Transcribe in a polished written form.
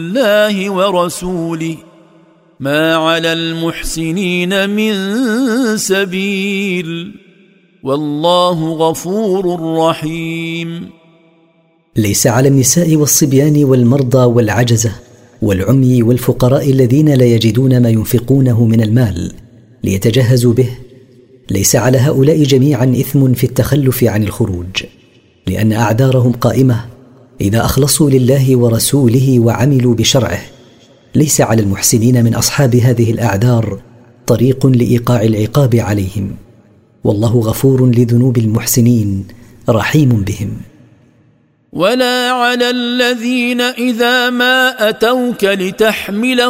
الله ورسوله ما على المحسنين من سبيل والله غفور رحيم. ليس على النساء والصبيان والمرضى والعجزة والعمي والفقراء الذين لا يجدون ما ينفقونه من المال ليتجهزوا به، ليس على هؤلاء جميعا إثم في التخلف عن الخروج، لأن أعذارهم قائمة إذا أخلصوا لله ورسوله وعملوا بشرعه. ليس على المحسنين من أصحاب هذه الأعذار طريق لإيقاع العقاب عليهم، والله غفور لذنوب المحسنين رحيم بهم. ولا على الذين إذا ما أتوك لتحملهم